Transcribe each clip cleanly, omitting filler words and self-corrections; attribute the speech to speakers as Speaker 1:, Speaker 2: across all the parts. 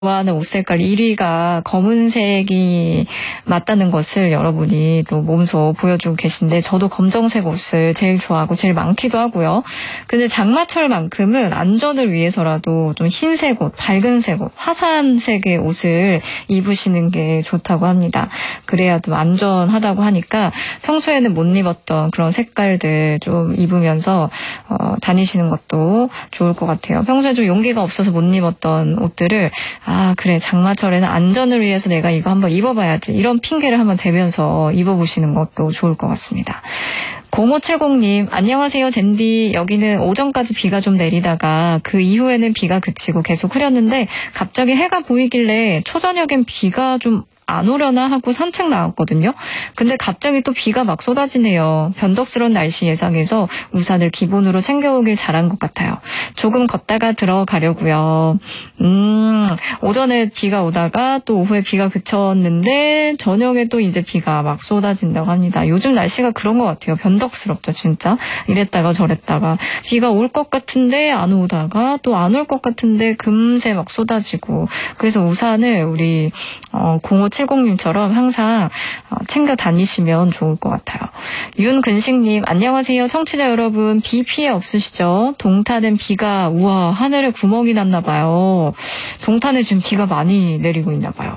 Speaker 1: 좋아하는 옷 색깔 1위가 검은색이 맞다는 것을 여러분이 또 몸소 보여주고 계신데, 저도 검정색 옷을 제일 좋아하고 제일 많기도 하고요. 근데 장마철만큼은 안전을 위해서라도 좀 흰색 옷, 밝은색 옷, 화사한색의 옷을 입으시는 게 좋다고 합니다. 그래야 좀 안전하다고 하니까 평소에는 못 입었던 그런 색깔들 좀 입으면서 다니시는 것도 좋을 것 같아요. 평소에 좀 용기가 없어서 못 입었던 옷들을 그래, 장마철에는 안전을 위해서 내가 이거 한번 입어봐야지, 이런 핑계를 한번 대면서 입어보시는 것도 좋을 것 같습니다. 0570님, 안녕하세요, 젠디. 여기는 오전까지 비가 좀 내리다가 그 이후에는 비가 그치고 계속 흐렸는데 갑자기 해가 보이길래 초저녁엔 비가 좀 안 오려나 하고 산책 나왔거든요. 근데 갑자기 또 비가 막 쏟아지네요. 변덕스러운 날씨 예상해서 우산을 기본으로 챙겨오길 잘한 것 같아요. 조금 걷다가 들어가려고요. 오전에 비가 오다가 또 오후에 비가 그쳤는데 저녁에 또 이제 비가 막 쏟아진다고 합니다. 요즘 날씨가 그런 것 같아요. 변덕스럽죠, 진짜. 이랬다가 저랬다가 비가 올 것 같은데 안 오다가 또 안 올 것 같은데 금세 막 쏟아지고. 그래서 우산을 우리 0570님처럼 항상 챙겨 다니시면 좋을 것 같아요. 윤근식님, 안녕하세요. 청취자 여러분, 비 피해 없으시죠? 동탄은 비가, 우와, 하늘에 구멍이 났나 봐요. 동탄에 지금 비가 많이 내리고 있나 봐요.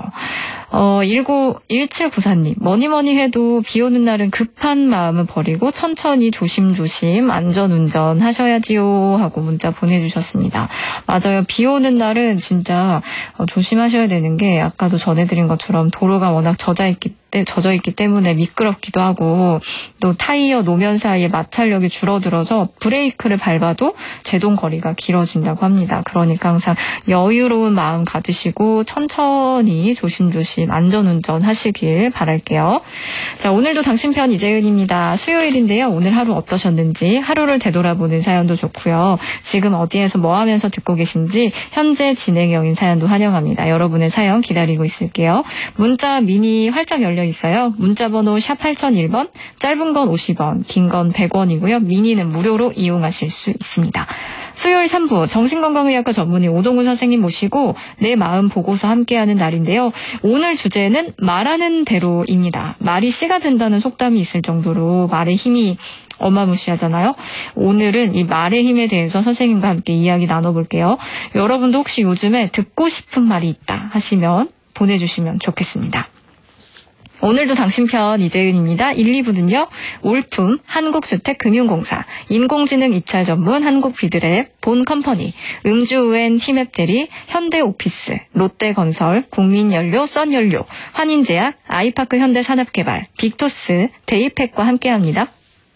Speaker 1: 1794님, 뭐니 해도 비 오는 날은 급한 마음은 버리고 천천히 조심조심 안전운전 하셔야지요 하고 문자 보내주셨습니다. 맞아요. 비 오는 날은 진짜 조심하셔야 되는 게, 아까도 전해드린 것처럼 도로가 워낙 젖어 있기 때문에 미끄럽기도 하고, 또 타이어 노면 사이에 마찰력이 줄어들어서 브레이크를 밟아도 제동 거리가 길어진다고 합니다. 그러니까 항상 여유로운 마음 가지시고 천천히 조심조심 안전운전 하시길 바랄게요. 자, 오늘도 당신 편 이재은입니다. 수요일인데요. 오늘 하루 어떠셨는지 하루를 되돌아보는 사연도 좋고요. 지금 어디에서 뭐 하면서 듣고 계신지 현재 진행형인 사연도 환영합니다. 여러분의 사연 기다리고 있을게요. 문자 미니 활짝 열려 있어요. 문자번호 샵 8001번, 짧은 건 50원, 긴 건 100원이고요. 미니는 무료로 이용하실 수 있습니다. 수요일 3부 정신건강의학과 전문의 오동훈 선생님 모시고 내 마음 보고서 함께하는 날인데요. 오늘 주제는 말하는 대로입니다. 말이 씨가 된다는 속담이 있을 정도로 말의 힘이 어마무시하잖아요. 오늘은 이 말의 힘에 대해서 선생님과 함께 이야기 나눠볼게요. 여러분도 혹시 요즘에 듣고 싶은 말이 있다 하시면 보내주시면 좋겠습니다. 오늘도 당신 편 이재은입니다. 1, 2부는요. 올품, 한국주택금융공사, 인공지능 입찰 전문 한국비드랩, 본컴퍼니, 음주우엔 티맵 대리, 현대오피스, 롯데건설, 국민연료, 썬연료, 환인제약, 아이파크 현대산업개발, 빅토스, 데이팩과 함께합니다.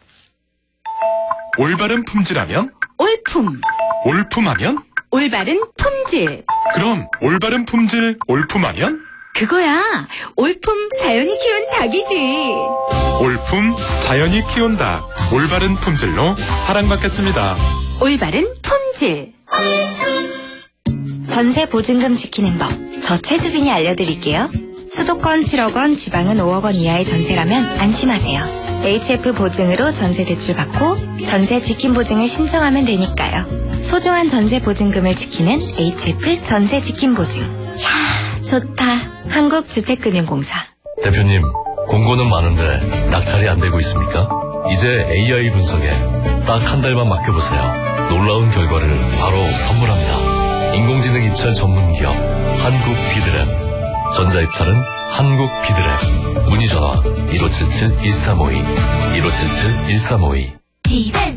Speaker 2: 올바른 품질하면?
Speaker 3: 올품.
Speaker 2: 올품하면?
Speaker 3: 올바른 품질.
Speaker 2: 그럼 올바른 품질, 올품하면?
Speaker 3: 그거야. 올품 자연이 키운 닭이지.
Speaker 2: 올품 자연이 키운 닭. 올바른 품질로 사랑받겠습니다.
Speaker 3: 올바른 품질.
Speaker 4: 전세 보증금 지키는 법, 저 최수빈이 알려드릴게요. 수도권 7억 원, 지방은 5억 원 이하의 전세라면 안심하세요. HF 보증으로 전세 대출 받고 전세 지킴 보증을 신청하면 되니까요. 소중한 전세 보증금을 지키는 HF 전세 지킴 보증. 이야, 좋다. 한국주택금융공사.
Speaker 5: 대표님, 공고는 많은데 낙찰이 안 되고 있습니까? 이제 AI 분석에 딱 한 달만 맡겨보세요. 놀라운 결과를 바로 선물합니다. 인공지능 입찰 전문 기업 한국비드랩. 전자입찰은 한국비드랩. 문의전화 1577-1352 1577-1352.
Speaker 4: 집은